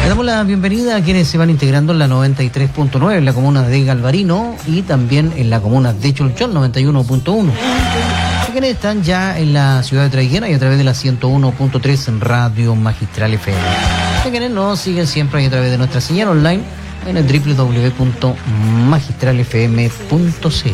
Le damos la bienvenida a quienes se van integrando en la 93.9 en la comuna de Galvarino y también en la comuna de Cholchol 91.1. A quienes están ya en la ciudad de Traiguera y a través de la 101.3 en Radio Magistral FM. A quienes nos siguen siempre y a través de nuestra señal online en el www.magistralfm.cl.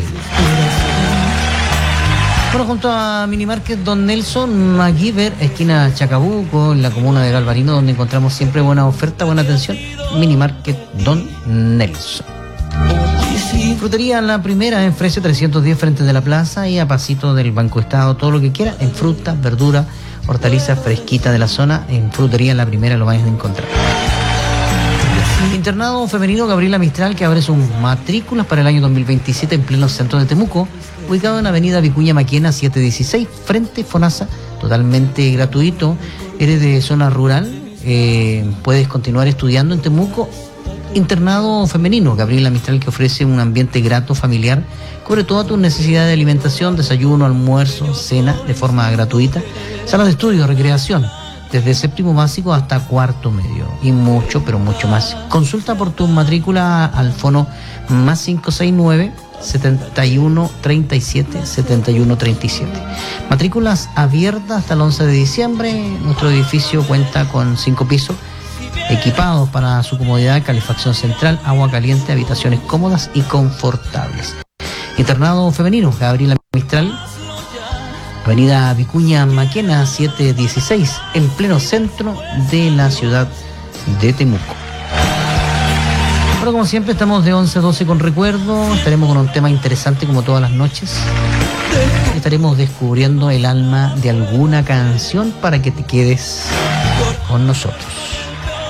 Bueno, junto a Minimarket Don Nelson MacGyver, esquina Chacabuco, en la comuna de Galvarino, donde encontramos siempre buena oferta, buena atención. Minimarket Don Nelson. Frutería La Primera en Fresia 310 frente de la plaza y a pasito del Banco Estado, todo lo que quiera en frutas, verduras, hortalizas fresquitas de la zona. En Frutería La Primera lo vais a encontrar. Internado femenino Gabriela Mistral, que abre sus matrículas para el año 2027 en pleno centro de Temuco, ubicado en Avenida Vicuña Maquena 716, frente Fonasa, totalmente gratuito. Eres de zona rural, puedes continuar estudiando en Temuco. Internado femenino Gabriela Mistral, que ofrece un ambiente grato, familiar, cubre todas tus necesidades de alimentación, desayuno, almuerzo, cena, de forma gratuita, salas de estudio, recreación, desde séptimo básico hasta cuarto medio, y mucho, pero mucho más. Consulta por tu matrícula al fono más 569 7137 7137. Matrículas abiertas hasta el 11 de diciembre. Nuestro edificio cuenta con 5 pisos equipados para su comodidad, calefacción central, agua caliente, habitaciones cómodas y confortables. Internado femenino Gabriela Mistral, Avenida Vicuña Maquena 716, en pleno centro de la ciudad de Temuco. Bueno, como siempre estamos de 11 a 12 con recuerdo. Estaremos con un tema interesante como todas las noches. Estaremos descubriendo el alma de alguna canción para que te quedes con nosotros.